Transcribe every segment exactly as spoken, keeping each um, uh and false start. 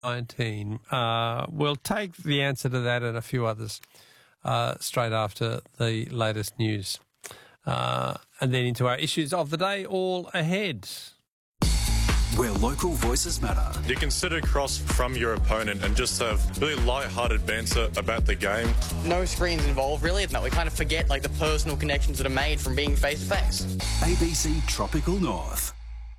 nineteen. Uh, we'll take the answer to that and a few others uh, straight after the latest news. Uh, and then into our issues of the day, all ahead. Where local voices matter. You can sit across from your opponent and just have really light-hearted banter about the game. No screens involved, really. No, we kind of forget like the personal connections that are made from being face-to-face. A B C Tropical North.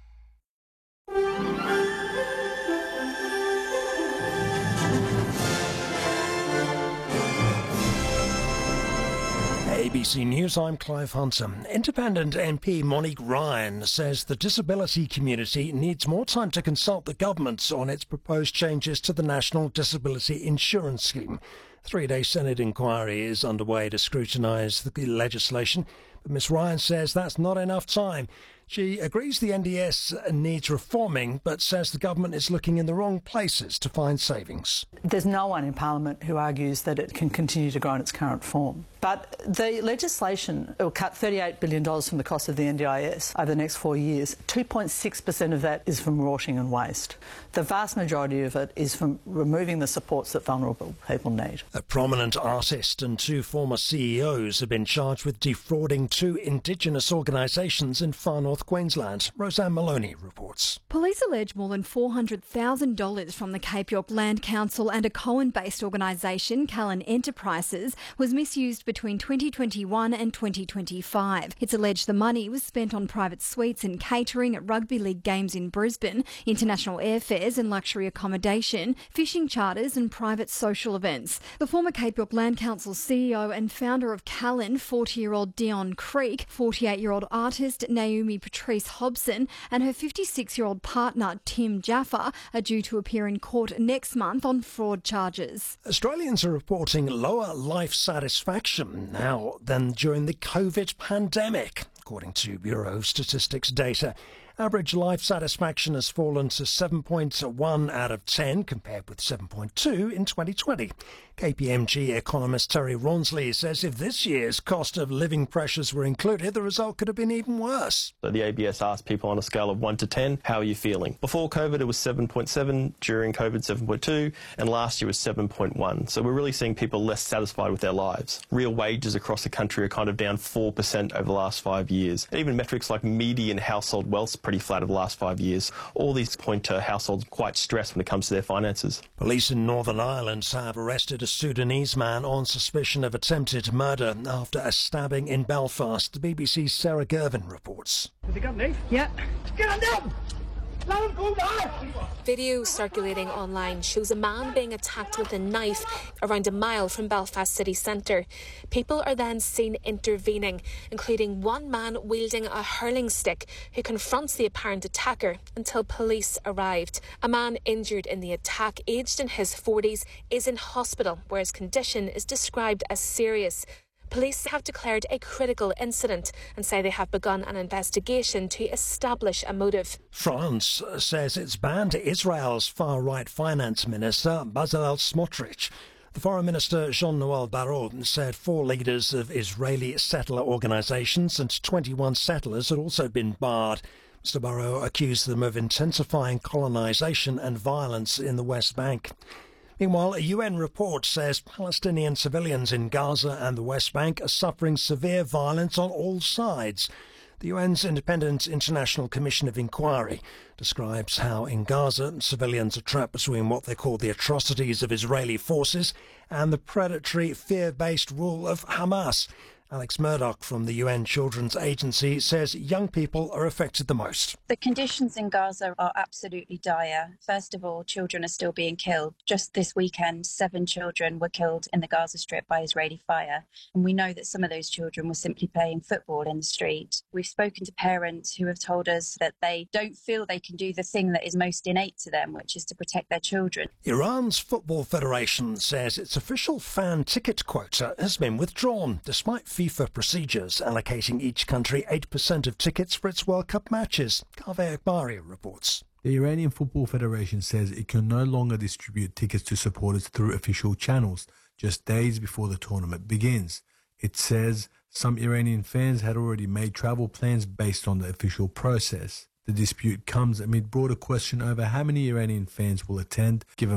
A B C News, I'm Clive Hunter. Independent M P Monique Ryan says the disability community needs more time to consult the government on its proposed changes to the National Disability Insurance Scheme. A three-day Senate inquiry is underway to scrutinise the legislation, but Miss Ryan says that's not enough time. She agrees the N D S needs reforming, but says the government is looking in the wrong places to find savings. There's no one in Parliament who argues that it can continue to grow in its current form. But the legislation will cut thirty-eight billion dollars from the cost of the N D I S over the next four years. two point six percent of that is from rorting and waste. The vast majority of it is from removing the supports that vulnerable people need. A prominent artist and two former C E Os have been charged with defrauding two Indigenous organisations in far north Queensland. Roseanne Maloney reports. Police allege more than four hundred thousand dollars from the Cape York Land Council and a Coen-based organisation, Callan Enterprises, was misused between twenty twenty-one and twenty twenty-five. It's alleged the money was spent on private suites and catering at rugby league games in Brisbane, international airfares and luxury accommodation, fishing charters and private social events. The former Cape York Land Council C E O and founder of Callan, forty-year-old Dion Creek, forty-eight-year-old artist Naomi Patrice Hobson and her fifty-six-year-old partner Tim Jaffa are due to appear in court next month on fraud charges. Australians are reporting lower life satisfaction now than during the COVID pandemic, according to Bureau of Statistics data. Average life satisfaction has fallen to seven point one out of ten, compared with seven point two in twenty twenty. K P M G economist Terry Rawnsley says if this year's cost of living pressures were included, the result could have been even worse. So the A B S asked people on a scale of one to ten, how are you feeling? Before COVID it was seven point seven, during COVID seven point two, and last year was seven point one. So we're really seeing people less satisfied with their lives. Real wages across the country are kind of down four percent over the last five years. And even metrics like median household wealth pretty flat over the last five years. All these point to households quite stressed when it comes to their finances. Police in Northern Ireland have arrested a Sudanese man on suspicion of attempted murder after a stabbing in Belfast. The B B C's Sarah Gervin reports. Have you got me? Yeah. Get him down! Let him go down! Video circulating online shows a man being attacked with a knife around a mile from Belfast city centre. People are then seen intervening, including one man wielding a hurling stick who confronts the apparent attacker until police arrived. A man injured in the attack, aged in his forties, is in hospital where his condition is described as serious. Police have declared a critical incident and say they have begun an investigation to establish a motive. France says it's banned Israel's far-right finance minister, Bezalel Smotrich. The Foreign Minister Jean-Noël Barrot said four leaders of Israeli settler organisations and twenty-one settlers had also been barred. Mister Barrot accused them of intensifying colonisation and violence in the West Bank. Meanwhile, a U N report says Palestinian civilians in Gaza and the West Bank are suffering severe violence on all sides. The U N's Independent International Commission of Inquiry describes how in Gaza civilians are trapped between what they call the atrocities of Israeli forces and the predatory, fear-based rule of Hamas. Alex Murdoch from the U N Children's Agency says young people are affected the most. The conditions in Gaza are absolutely dire. First of all, children are still being killed. Just this weekend, seven children were killed in the Gaza Strip by Israeli fire. And we know that some of those children were simply playing football in the street. We've spoken to parents who have told us that they don't feel they can do the thing that is most innate to them, which is to protect their children. Iran's Football Federation says its official fan ticket quota has been withdrawn, despite FIFA procedures allocating each country eight percent of tickets for its World Cup matches. Kaveh Akbari reports. The Iranian Football Federation says it can no longer distribute tickets to supporters through official channels, just days before the tournament begins. It says some Iranian fans had already made travel plans based on the official process. The dispute comes amid broader question over how many Iranian fans will attend, given